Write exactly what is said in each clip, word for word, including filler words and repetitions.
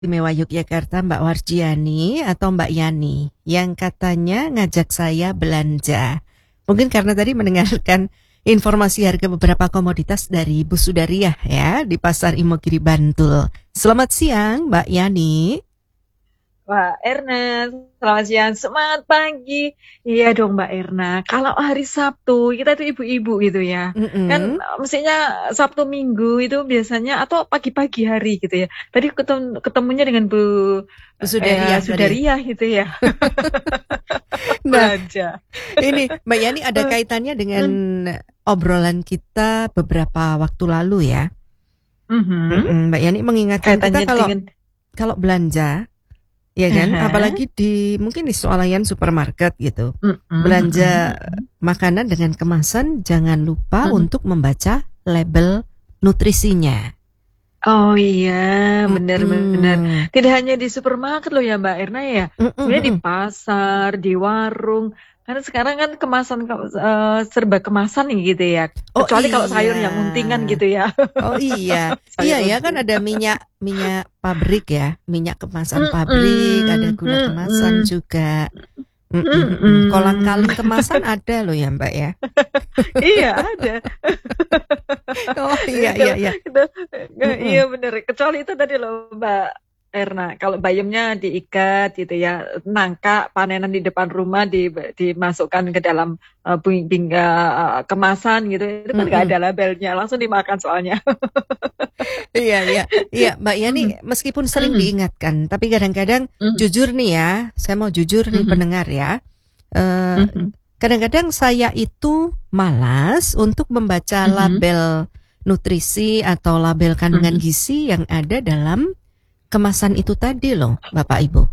Istimewa Yogyakarta Mbak Warjiani atau Mbak Yani yang katanya ngajak saya belanja. Mungkin karena tadi mendengarkan informasi harga beberapa komoditas dari Bu Sudariah ya di Pasar Imogiri Bantul. Selamat siang Mbak Yani. Wah, Erna, selamat siang, semangat pagi. Iya dong Mbak Erna, kalau hari Sabtu, kita itu ibu-ibu gitu ya. Kan Mm-mm. eh, mestinya Sabtu Minggu itu biasanya, atau pagi-pagi hari gitu ya. Tadi ketemu, ketemunya dengan Bu Bu eh, Sudariah tadi. Sudariah gitu ya, Nah, belanja. ini Mbak Yani ada kaitannya dengan obrolan kita beberapa waktu lalu ya. Mhm. Mm-mm. Mbak Yani mengingatkan kita Kaitannya kalau dengan, kalau belanja ya kan, Aha. apalagi di mungkin di swalayan supermarket gitu. Mhm, Belanja mhm, makanan dengan kemasan jangan lupa mhm. untuk membaca label nutrisinya. Oh iya, benar-benar. Mm-mm. Tidak hanya di supermarket loh ya Mbak Erna ya. Mm-mm, Sebenarnya di mm-mm. pasar, di warung. Karena sekarang kan kemasan eh, serba kemasan nih gitu ya. Oh Kecuali kalau sayur yang muntingan iya, gitu ya. oh iya, iya Sayur ya kan ada muntingan. minyak minyak pabrik ya, minyak kemasan pabrik, ada Mm-mm, gula kemasan mm-mm, juga. Mm-mm, mm-mm. mm-mm. Kolang-kaling kemasan ada loh ya Mbak ya. Iya ada. Oh iya iya Kalau iya. itu, iya Mm-mm. bener. Kecuali itu tadi loh Mbak Erna. Kalau bayamnya diikat gitu ya, nangka panenan di depan rumah di, dimasukkan ke dalam uh, bing, bing- uh, kemasan gitu, itu kan nggak Mm-mm. ada labelnya, langsung dimakan soalnya. Iya, iya, iya, Mbak Yani Mhm, meskipun sering mhm, diingatkan, tapi kadang-kadang mhm, jujur nih ya, saya mau jujur nih mhm, pendengar ya, eh, mhm, kadang-kadang saya itu malas untuk membaca mhm, label nutrisi atau label kandungan mhm, gizi yang ada dalam kemasan itu tadi loh, Bapak Ibu.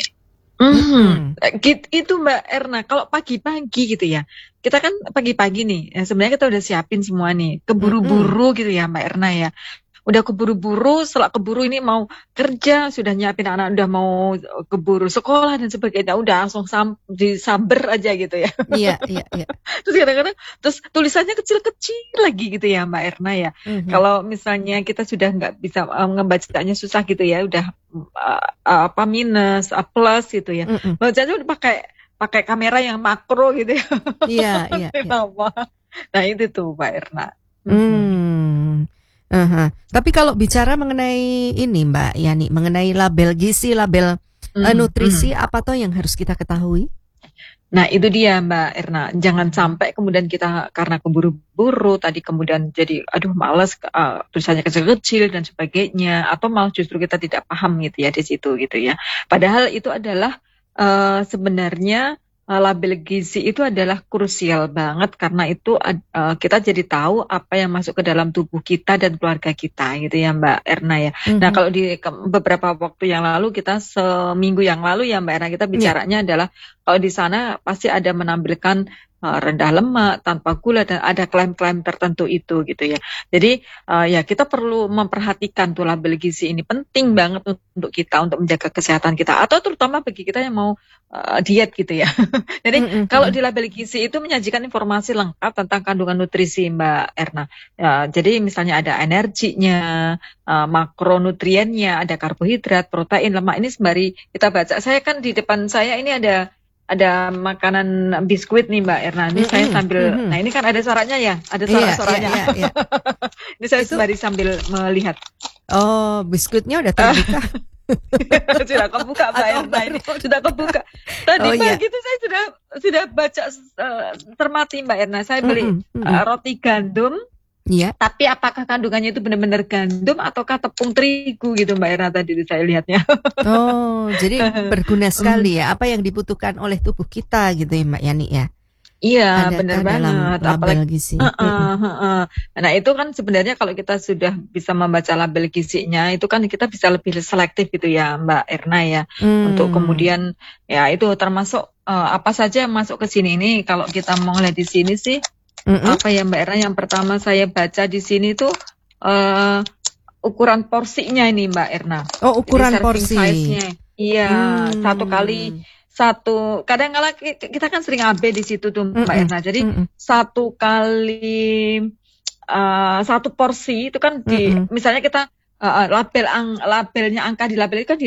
mhm. Mm-mm. Git- Itu Mbak Erna, kalau pagi-pagi gitu ya, kita kan pagi-pagi nih, ya sebenarnya kita udah siapin semua nih, Mm-mm. keburu-buru gitu ya Mbak Erna ya. Udah keburu-buru, setelah keburu ini mau kerja, sudah nyiapin anak, udah mau keburu sekolah dan sebagainya, udah langsung sam, disamber aja gitu ya. Iya, iya, iya. Terus kadang-kadang, terus tulisannya kecil-kecil lagi gitu ya Mbak Erna ya. Mhm. Kalau misalnya kita sudah nggak bisa uh, ngebacanya susah gitu ya, udah uh, uh, apa minus, uh, plus gitu ya. Mm-mm. Bacanya udah pakai pakai kamera yang makro gitu ya. Iya, iya, iya. Nama. Nah itu tuh Mbak Erna. Mhm. Hmm. Aha. Tapi kalau bicara mengenai ini Mbak Yani, mengenai label gizi, label eh, Mhm, nutrisi, mhm. apa toh yang harus kita ketahui? Nah, itu dia Mbak Erna. Jangan sampai kemudian kita karena keburu-buru tadi kemudian jadi aduh males uh, tulisannya kecil-kecil dan sebagainya, atau malah justru kita tidak paham gitu ya di situ gitu ya. Padahal itu adalah uh, sebenarnya uh, label gizi itu adalah krusial banget, karena itu uh, kita jadi tahu apa yang masuk ke dalam tubuh kita dan keluarga kita gitu ya Mbak Erna ya. Nah, Mhm. kalau di ke- beberapa waktu yang lalu, kita seminggu yang lalu ya Mbak Erna, kita Ya. bicaranya adalah kalau di sana pasti ada menampilkan uh, rendah lemak, tanpa gula, dan ada klaim-klaim tertentu itu gitu ya. Jadi uh, ya kita perlu memperhatikan tuh label gizi ini, penting banget untuk kita untuk menjaga kesehatan kita, atau terutama bagi kita yang mau uh, diet gitu ya. Jadi Mhm, kalau mhm. di label gizi itu menyajikan informasi lengkap tentang kandungan nutrisi Mbak Erna. Ya, jadi misalnya ada energinya, uh, makronutriennya, ada karbohidrat, protein, lemak, ini sembari kita baca. Saya kan di depan saya ini ada ada makanan biskuit nih Mbak Erna. Ini saya Mhm, sambil, nah mhm. ini kan ada suaranya ya, ada Iya, iya, suara-suaranya. iya, iya. Ini saya Itu sembari sambil melihat. oh, biskuitnya udah terbuka Sudah kebuka Mbak atau Erna, baru ini mau sudah dibuka? kebuka. Tadi Oh iya. pagi itu saya sudah sudah baca uh, termati Mbak Erna. Saya beli Mhm, uh, mhm. roti gandum, Iya. tapi apakah kandungannya itu benar-benar gandum ataukah tepung terigu gitu Mbak Erna, tadi itu saya lihatnya. Oh, jadi berguna Hmm. sekali ya apa yang dibutuhkan oleh tubuh kita gitu ya Mbak Yani ya. Iya, benar Adakah dalam banget. label Apalagi, gizi? Heeh, Mhm. heeh. Nah itu kan sebenarnya kalau kita sudah bisa membaca label gizinya, itu kan kita bisa lebih selektif gitu ya, Mbak Erna ya. Untuk Hmm. kemudian, ya itu termasuk eh, apa saja yang masuk ke sini ini. Kalau kita mau lihat di sini sih, Mhm. apa ya Mbak Erna? Yang pertama saya baca di sini tuh eh, ukuran porsinya ini Mbak Erna. Oh, Jadi ukuran serving porsi. size-nya, iya satu kali Hmm. satu. Kadang kala ki- kita kan sering A B di situ tuh Mbak Mhm. Erna. Jadi Mhm. satu kali eh, satu porsi itu kan di, Mhm. misalnya kita uh, uh, label ang, labelnya angka di label itu kan